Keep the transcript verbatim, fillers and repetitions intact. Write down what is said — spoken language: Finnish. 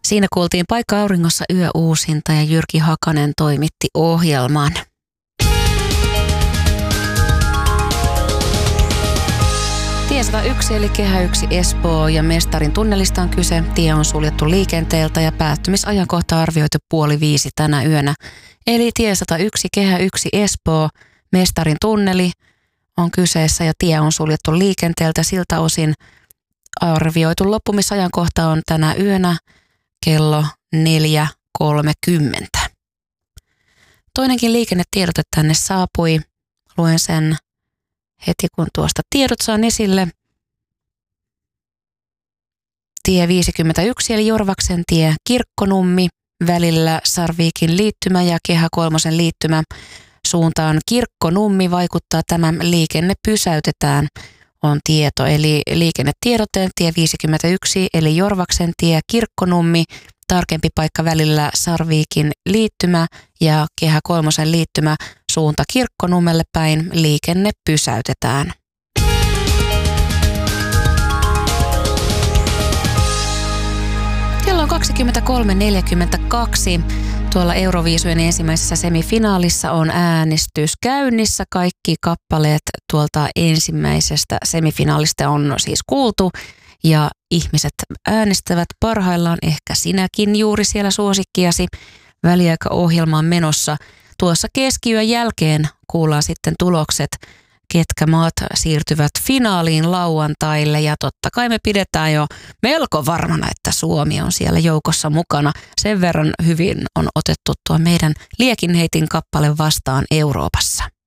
Siinä kuultiin Paikka auringossa yöuusinta ja Jyrki Hakanen toimitti ohjelman. Tie sata yksi eli Kehä yksi Espoo ja Mestarin tunnelista on kyse. Tie on suljettu liikenteeltä ja päättymisajankohta arvioitu puoli viisi tänä yönä. Eli tie sata yksi Kehä yksi Espoo, Mestarin tunneli on kyseessä ja tie on suljettu liikenteeltä. Siltä osin arvioitu loppumisajankohta on tänä yönä kello neljä kolmekymmentä. Toinenkin liikennetiedote tänne saapui. Luen sen heti kun tuosta tiedot saan esille. Tie viisikymmentäyksi eli Jorvaksen tie Kirkkonummi välillä Sarviikin liittymä ja Kehä kolmosen liittymä suuntaan Kirkkonummi vaikuttaa tämä liikenne pysäytetään on tieto. Eli liikennetiedote tie viisikymmentäyksi eli Jorvaksen tie Kirkkonummi, tarkempi paikka välillä Sarviikin liittymä ja Kehä kolmosen liittymä suunta Kirkkonummelle päin liikenne pysäytetään. Kello on kaksikymmentäkolme neljäkymmentäkaksi. Tuolla Euroviisujen ensimmäisessä semifinaalissa on äänestys käynnissä. Kaikki kappaleet tuolta ensimmäisestä semifinaalista on siis kuultu ja ihmiset äänestävät parhaillaan. Ehkä sinäkin juuri siellä suosikkiasi. Väliaikaohjelma on menossa. Tuossa keskiyön jälkeen kuullaan sitten tulokset, ketkä maat siirtyvät finaaliin lauantaille. Ja totta kai me pidetään jo melko varmana, että Suomi on siellä joukossa mukana. Sen verran hyvin on otettu tuo meidän liekinheitin kappale vastaan Euroopassa.